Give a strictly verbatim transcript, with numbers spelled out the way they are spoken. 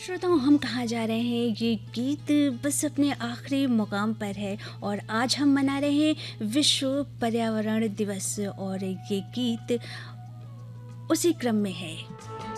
श्रोताओं, हम कहाँ जा रहे हैं? ये गीत बस अपने आखिरी मुकाम पर है और आज हम मना रहे हैं विश्व पर्यावरण दिवस और ये गीत उसी क्रम में है।